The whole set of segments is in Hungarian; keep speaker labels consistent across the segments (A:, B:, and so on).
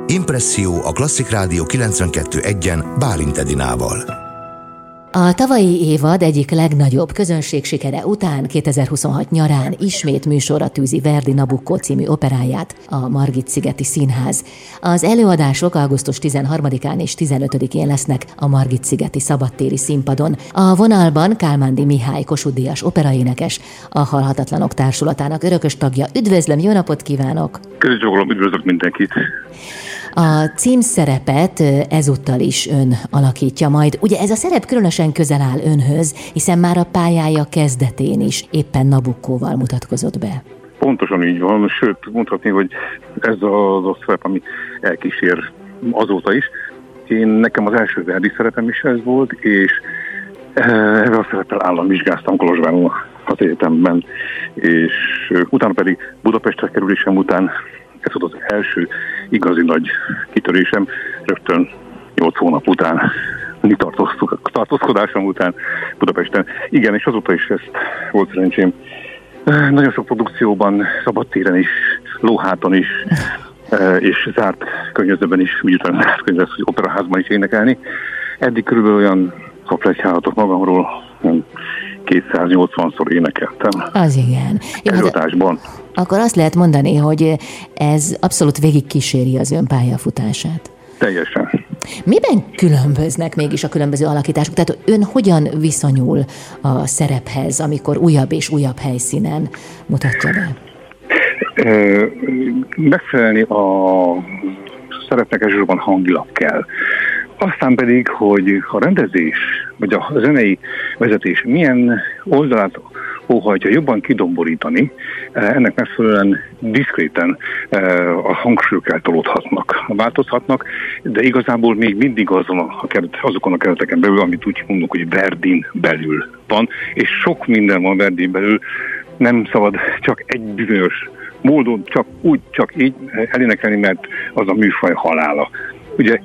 A: Impresszió a Klasszik Rádió 92.1-en Bálint Edinával.
B: A tavalyi évad egyik legnagyobb közönségsikere után 2026 nyarán ismét műsorra tűzi Verdi Nabucco című operáját a Margit-szigeti Színház. Az előadások augusztus 13-án és 15-én lesznek a Margit-szigeti szabadtéri színpadon. A vonalban Kálmándi Mihály Kossuth-díjas operaénekes, a Halhatatlanok Társulatának örökös tagja. Üdvözlöm, jó napot kívánok!
C: Közösségolom, üdvözlök mindenkit!
B: A címszerepet ezúttal is ön alakítja majd. Ugye ez a szerep különösen közel áll önhöz, hiszen már a pályája kezdetén is éppen Nabuccóval mutatkozott be.
C: Pontosan így van, sőt mondhatni, hogy ez az a szerep, ami elkísér azóta is. Nekem az első Verdi szerepem is ez volt, és ezzel a szereppel államvizsgáztam Kolozsváron az egyetemben, és utána pedig Budapestre kerülésem után ez volt az első igazi nagy kitörésem, rögtön 8 hónap után, tartózkodásom után Budapesten. Igen, és azóta is ezt volt szerencsém. Nagyon sok produkcióban, szabadtéren is, lóháton is, és zárt környezetben is, úgy utána zárt környezetben, hogy operaházban is énekelni. Eddig körülbelül olyan kapletyálhatok magamról, 280-szor énekeltem.
B: Az igen.
C: Előadásban.
B: Akkor azt lehet mondani, hogy ez abszolút végigkíséri az ön pályafutását.
C: Teljesen.
B: Miben különböznek mégis a különböző alakítások? Tehát ön hogyan viszonyul a szerephez, amikor újabb és újabb helyszínen mutatja be?
C: Megfelelni a szerepnek elsősorban hangilag kell. Aztán pedig, hogy a rendezés, vagy a zenei vezetés milyen oldalát óhajtja jobban kidomborítani, ennek megfelelően diszkréten a hangsúlyok eltolódhatnak, változhatnak, de igazából még mindig azokon a kereteken belül, amit úgy mondunk, hogy Verdin belül van, és sok minden van Verdin belül, nem szabad csak egy bizonyos módon, csak így elénekelni, mert az a műfaj halála. Ugye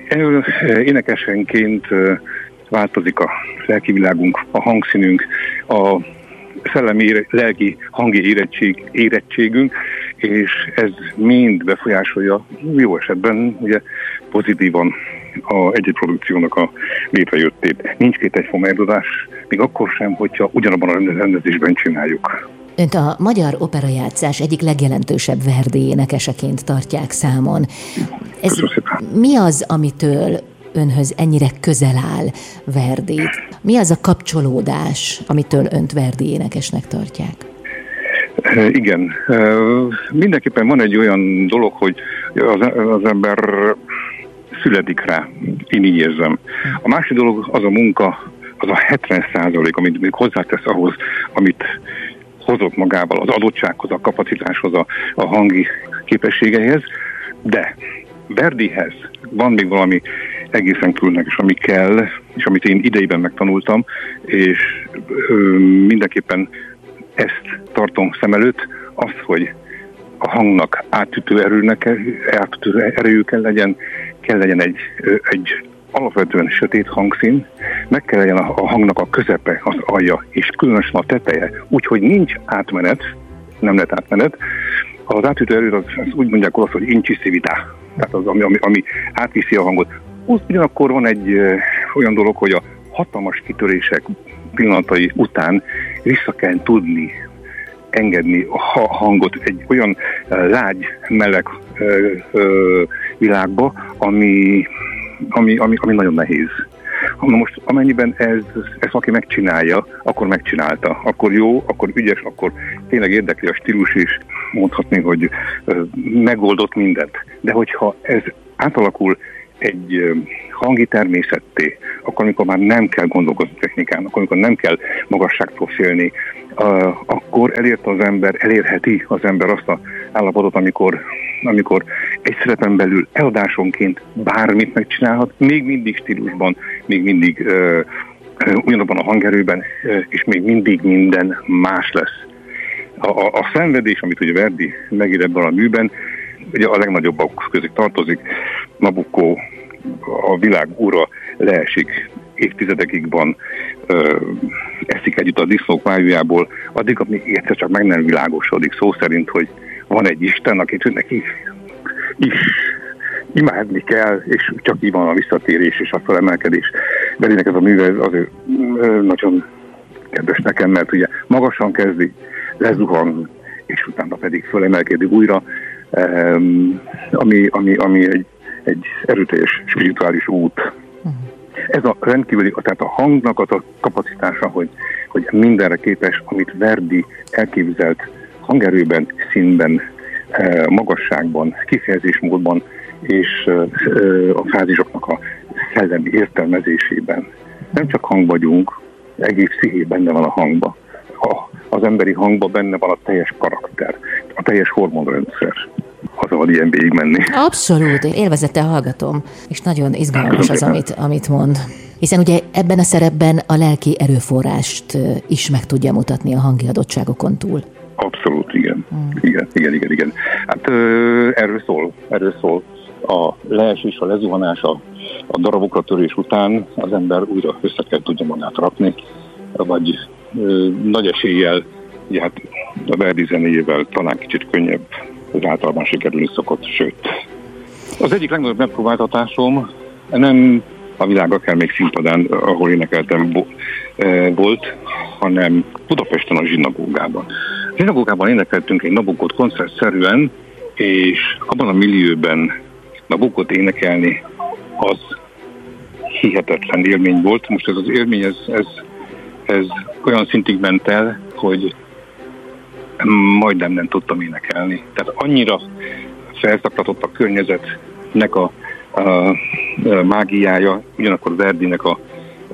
C: énekesenként változik a lelki világunk, a hangszínünk, a szellemi, lelki, hangi érettségünk, és ez mind befolyásolja jó esetben ugye pozitívan egy produkciónak a létrejöttét. Nincs két egyforma előadás, még akkor sem, hogyha ugyanabban a rendezésben csináljuk.
B: Önt a magyar operajátszás egyik legjelentősebb Verdi énekeseként tartják számon. Ez mi az, amitől önhöz ennyire közel áll Verdi? Mi az a kapcsolódás, amitől önt Verdi énekesnek tartják?
C: Igen. Mindenképpen van egy olyan dolog, hogy az ember születik rá. Én így érzem. A másik dolog az a munka, az a 70%, amit még hozzátesz ahhoz, amit hozott magával, az adottsághoz, a kapacitáshoz, a hangi képességeihez, de Verdihez van még valami egészen különleges, ami kell, és amit én idejében megtanultam, és mindenképpen ezt tartom szem előtt, az, hogy a hangnak átütő erejű kell legyen egy alapvetően sötét hangszín, meg kell legyen a hangnak a közepe, az alja, és különösen a teteje, úgyhogy nincs átmenet, nem lett átmenet. Az átütő erő, az úgy mondják olasz, hogy incisività, tehát az, ami átviszi a hangot. Ugyanakkor van egy olyan dolog, hogy a hatalmas kitörések pillanatai után vissza kell tudni engedni a hangot egy olyan lágy, meleg világba, ami nagyon nehéz. Na most amennyiben ezt aki megcsinálja, akkor megcsinálta. Akkor jó, akkor ügyes, akkor tényleg érdekli a stílus, és mondhatni, hogy megoldott mindent. De hogyha ez átalakul egy hangi természetté, akkor amikor már nem kell gondolkozni technikán, akkor amikor nem kell magasságtól félni, akkor elérheti az ember azt az állapotot, amikor egy szerepen belül eladásonként bármit megcsinálhat, még mindig stílusban, még mindig ugyanabban a hangerőben, és még mindig minden más lesz. A szenvedés, amit ugye Verdi megír ebben a műben, ugye a legnagyobbak közé tartozik. Nabucco a világ ura leesik, évtizedekig van, eszik együtt a disznók májújából, addig, amíg egyszer csak meg nem világosodik szó szerint, hogy van egy Isten, akit neki is imádni kell, és csak így van a visszatérés és a felemelkedés. Verdinek ez a műve azért nagyon kedves nekem, mert ugye magasan kezdi, lezuhan, és utána pedig felemelkedik újra, ami egy erőteljes spirituális út. Ez a rendkívüli, tehát a hangnak a kapacitása, hogy mindenre képes, amit Verdi elképzelt hangerőben, színben, magasságban, kifejezésmódban és a frázisoknak a szellemi értelmezésében. Nem csak hang vagyunk, egész psziché benne van a hangba. Az emberi hangban benne van a teljes karakter, a teljes hormonrendszer. Szabad ilyen végigmenni.
B: Abszolút, élvezettel hallgatom, és nagyon izgalmas az, amit mond. Hiszen ugye ebben a szerepben a lelki erőforrást is meg tudja mutatni a hangi adottságokon túl.
C: Abszolút, igen. Igen. Hát erről szól. A leesés, a lezuhanás, a darabokra törés után az ember újra össze kell tudja magát rakni, vagy nagy eséllyel, ugye hát a Verdi zenéjével talán kicsit könnyebb, az általában sikerülni szokott, sőt. Az egyik legnagyobb megpróbáltatásom nem a Világ akár még színpadán, ahol énekeltem volt, hanem Budapesten a zsinagógában. A zsinagógában énekeltünk egy Nabukkót koncertszerűen, és abban a millióben Nabukkót énekelni az hihetetlen élmény volt. Most ez az élmény, ez olyan szintig ment el, hogy majdnem nem tudtam énekelni. Tehát annyira felszaktatott a környezetnek a mágiája, ugyanakkor Verdinek a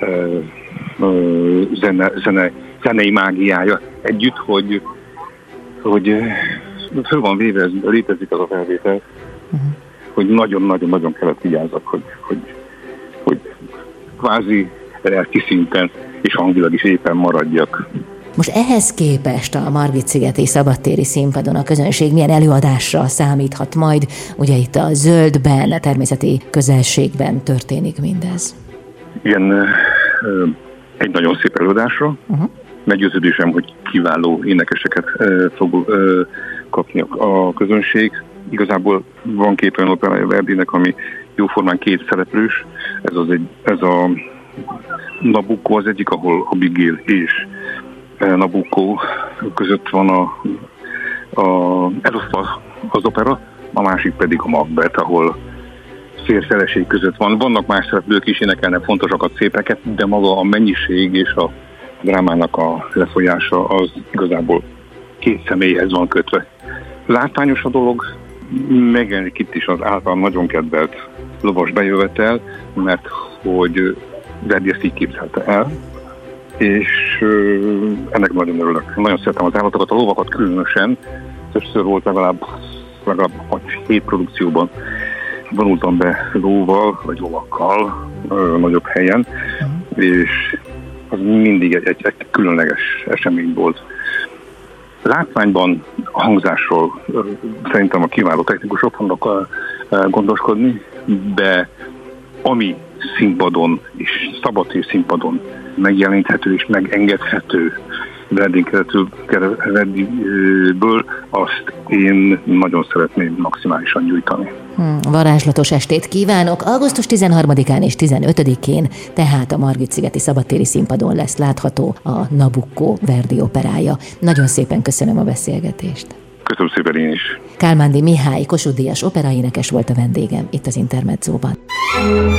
C: zenei mágiája együtt, hogy föl van véve, létezik az a felvétel, hogy nagyon-nagyon-nagyon kellett vigyázzak, hogy kvázi lelki szinten és hangilag is éppen maradjak.
B: Most ehhez képest a Margitszigeti szabadtéri színpadon a közönség milyen előadásra számíthat majd? Ugye itt a zöldben, a természeti közelségben történik mindez.
C: Igen, egy nagyon szép előadásra. Meggyőződésem, hogy kiváló énekeseket fog kapni a közönség. Igazából van két olyan operája Verdinek, ami jóformán két szereplős. Ez a Nabucco az egyik, ahol Abigail és Nabucco között van elosztva az opera, a másik pedig a Macbeth, ahol férj-feleség között van. Vannak más szereplők is, énekelnek fontosakat, szépeket, de maga a mennyiség és a drámának a lefolyása az igazából két személyhez van kötve. Látványos a dolog, megjelenik itt is az általam nagyon kedvelt lovas bejövetel, mert hogy Verdi ezt így képzelte el, és ennek nagyon örülök. Nagyon szeretem az állatokat, a lovakat különösen. Többször volt legalább 6-7 produkcióban vonultam be lóval, vagy lovakkal nagyobb helyen, és az mindig egy különleges esemény volt. Látványban, a hangzásról szerintem a kiváló technikusok fognak gondoskodni, de ami színpadon és szabadtér színpadon megjeleníthető és megengedhető Verdiből, azt én nagyon szeretném maximálisan nyújtani.
B: Varázslatos estét kívánok! Augusztus 13-án és 15-én tehát a Margitszigeti szabadtéri színpadon lesz látható a Nabucco Verdi operája. Nagyon szépen köszönöm a beszélgetést.
C: Köszönöm szépen én is.
B: Kálmándi Mihály Kossuth-díjas operaénekes volt a vendégem itt az Intermedzóban.